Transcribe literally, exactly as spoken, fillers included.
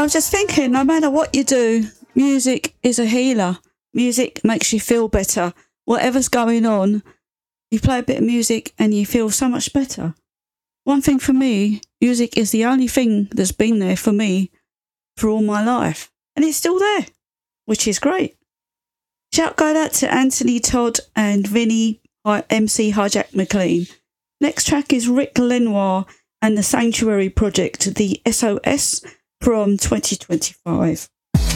I was just thinking, no matter what you do, music is a healer. Music makes you feel better. Whatever's going on, you play a bit of music and you feel so much better. One thing for me, music is the only thing that's been there for me for all my life. And it's still there, which is great. Shout go out to Anthony Todd and Vinny M C Hijack McLean. Next track is Rick Lenoir and the Sanctuary Project, the S O S from twenty twenty-five.